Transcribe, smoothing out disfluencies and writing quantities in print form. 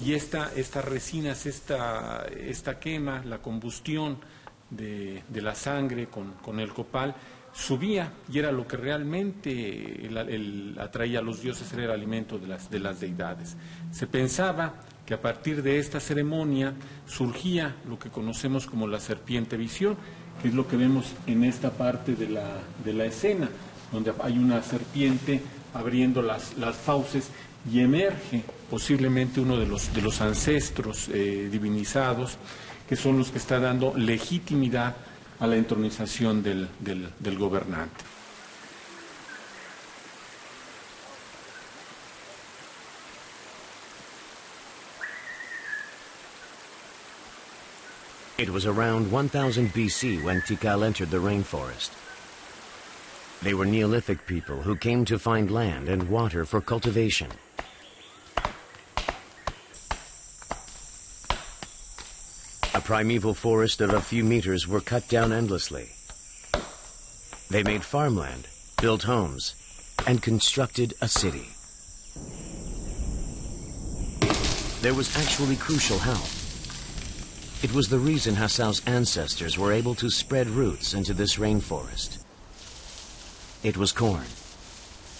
Y estas resinas, esta quema, la combustión de la sangre con el copal, subía, y era lo que realmente atraía a los dioses, era el alimento de las deidades. Se pensaba que a partir de esta ceremonia surgía lo que conocemos como la serpiente visión, que es lo que vemos en esta parte de la escena, donde hay una serpiente abriendo las fauces, y emerge posiblemente uno de los ancestros divinizados, que son los que está dando legitimidad a la entronización del gobernante. It was around 1000 BC when Tikal entered the rainforest. They were Neolithic people who came to find land and water for cultivation. A primeval forest of a few meters were cut down endlessly. They made farmland, built homes, and constructed a city. There was actually crucial help. It was the reason Hasau's ancestors were able to spread roots into this rainforest. It was corn.